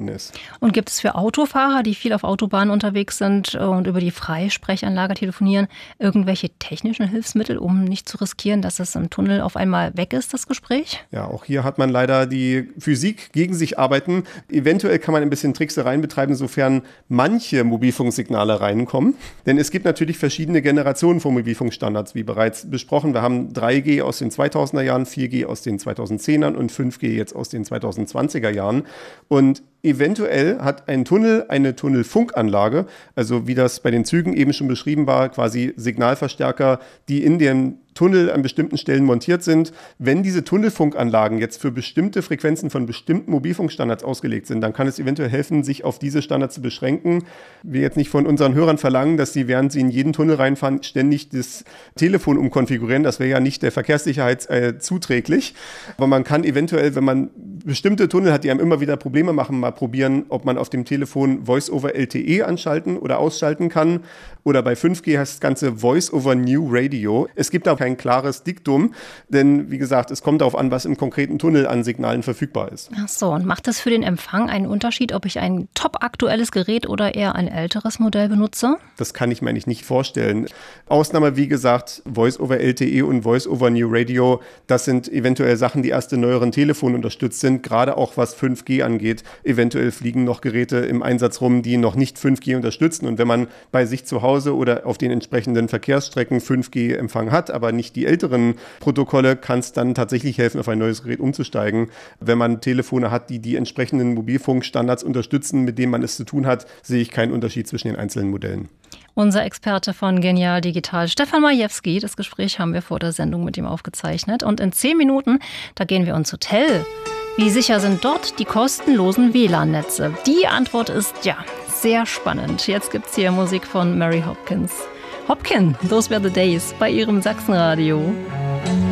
verbunden ist. Und gibt es für Autofahrer, die viel auf Autobahnen unterwegs sind und über die Freisprechanlage telefonieren, irgendwelche technischen Hilfsmittel, um nicht zu riskieren, dass es im Tunnel auf einmal weg ist, das Gespräch? Ja, auch hier hat man leider die Physik gegen sich arbeiten. Eventuell kann man ein bisschen Tricksereien betreiben, sofern manche Mobilfunksignale reinkommen. Denn es gibt natürlich verschiedene Generationen von Mobilfunkstandards, wie bereits besprochen. Wir haben 3G aus den 2000er Jahren, 4G aus den 2010ern und 5G jetzt aus den 2020er Jahren. Und eventuell hat ein Tunnel eine Tunnelfunkanlage, also wie das bei den Zügen eben schon beschrieben war, quasi Signalverstärker, die in dem Tunnel an bestimmten Stellen montiert sind. Wenn diese Tunnelfunkanlagen jetzt für bestimmte Frequenzen von bestimmten Mobilfunkstandards ausgelegt sind, dann kann es eventuell helfen, sich auf diese Standards zu beschränken. Wir jetzt nicht von unseren Hörern verlangen, dass sie, während sie in jeden Tunnel reinfahren, ständig das Telefon umkonfigurieren. Das wäre ja nicht der Verkehrssicherheit zuträglich. Aber man kann eventuell, wenn man bestimmte Tunnel hat, die einem immer wieder Probleme machen, mal probieren, ob man auf dem Telefon Voice-over LTE anschalten oder ausschalten kann. Oder bei 5G heißt das Ganze Voice-over New Radio. Es gibt da kein klares Diktum, denn wie gesagt, es kommt darauf an, was im konkreten Tunnel an Signalen verfügbar ist. Ach so, und macht das für den Empfang einen Unterschied, ob ich ein top-aktuelles Gerät oder eher ein älteres Modell benutze? Das kann ich mir eigentlich nicht vorstellen. Ausnahme, wie gesagt, Voice-over LTE und Voice-over New Radio, das sind eventuell Sachen, die erst in neueren Telefonen unterstützt sind, gerade auch was 5G angeht. Eventuell fliegen noch Geräte im Einsatz rum, die noch nicht 5G unterstützen. Und wenn man bei sich zu Hause oder auf den entsprechenden Verkehrsstrecken 5G-Empfang hat, aber nicht die älteren Protokolle, kann es dann tatsächlich helfen, auf ein neues Gerät umzusteigen. Wenn man Telefone hat, die die entsprechenden Mobilfunkstandards unterstützen, mit denen man es zu tun hat, sehe ich keinen Unterschied zwischen den einzelnen Modellen. Unser Experte von Genial Digital, Stefan Majewski. Das Gespräch haben wir vor der Sendung mit ihm aufgezeichnet. Und in 10 Minuten, da gehen wir ins Hotel. Wie sicher sind dort die kostenlosen WLAN-Netze? Die Antwort ist ja, sehr spannend. Jetzt gibt's hier Musik von Mary Hopkins. Hopkin, Those Were the Days bei ihrem Sachsenradio.